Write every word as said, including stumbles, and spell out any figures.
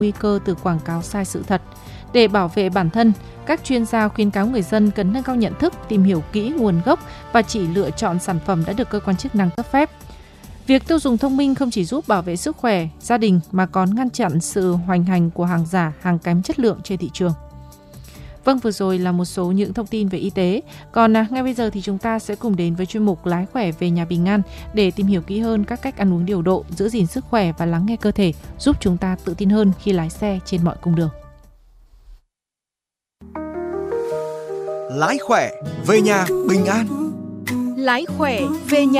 nguy cơ từ quảng cáo sai sự thật. Để bảo vệ bản thân, các chuyên gia khuyến cáo người dân cần nâng cao nhận thức, tìm hiểu kỹ nguồn gốc và chỉ lựa chọn sản phẩm đã được cơ quan chức năng cấp phép. Việc tiêu dùng thông minh không chỉ giúp bảo vệ sức khỏe, gia đình mà còn ngăn chặn sự hoành hành của hàng giả, hàng kém chất lượng trên thị trường. Vâng, vừa rồi là một số những thông tin về y tế. Còn à, ngay bây giờ thì chúng ta sẽ cùng đến với chuyên mục Lái khỏe về nhà bình an để tìm hiểu kỹ hơn các cách ăn uống điều độ, giữ gìn sức khỏe và lắng nghe cơ thể, giúp chúng ta tự tin hơn khi lái xe trên mọi cung đường. Lái khỏe về nhà bình an. Lái khỏe về nhà